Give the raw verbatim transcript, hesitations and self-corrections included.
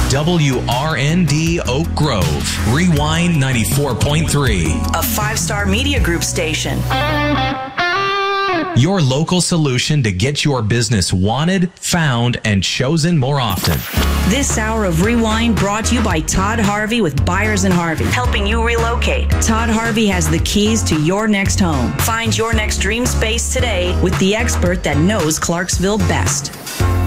W R N D Oak Grove. Rewind ninety-four point three. A five-star media group station. Your local solution to get your business wanted, found, and chosen more often. This hour of Rewind brought to you by Todd Harvey with Buyers and Harvey, helping you relocate. Todd Harvey has the keys to your next home. Find your next dream space today with the expert that knows Clarksville best.